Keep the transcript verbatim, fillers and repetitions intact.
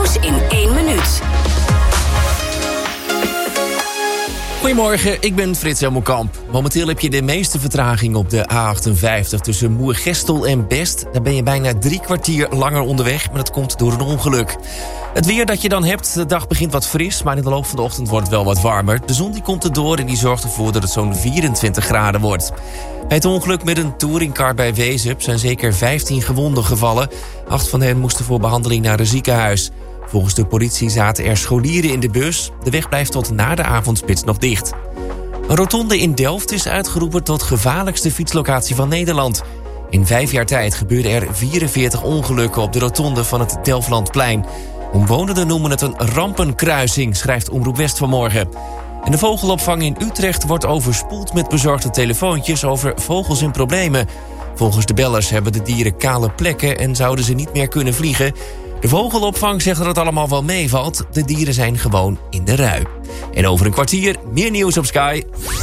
nieuws in één minuut. Goedemorgen, ik ben Frits Helmelkamp. Momenteel heb je de meeste vertraging op de A achtenvijftig tussen Moergestel en Best. Daar ben je bijna drie kwartier langer onderweg, maar dat komt door een ongeluk. Het weer dat je dan hebt, de dag begint wat fris, maar in de loop van de ochtend wordt het wel wat warmer. De zon die komt erdoor en die zorgt ervoor dat het zo'n vierentwintig graden wordt. Bij het ongeluk met een touringcar bij Wezep zijn zeker vijftien gewonden gevallen. Acht van hen moesten voor behandeling naar een ziekenhuis. Volgens de politie zaten er scholieren in de bus. De weg blijft tot na de avondspits nog dicht. Een rotonde in Delft is uitgeroepen tot gevaarlijkste fietslocatie van Nederland. In vijf jaar tijd gebeurden er vierenveertig ongelukken op de rotonde van het Delftlandplein. Omwonenden noemen het een rampenkruising, schrijft Omroep West vanmorgen. En de vogelopvang in Utrecht wordt overspoeld met bezorgde telefoontjes over vogels in problemen. Volgens de bellers hebben de dieren kale plekken en zouden ze niet meer kunnen vliegen. De vogelopvang zegt dat het allemaal wel meevalt. De dieren zijn gewoon in de rui. En over een kwartier meer nieuws op Sky.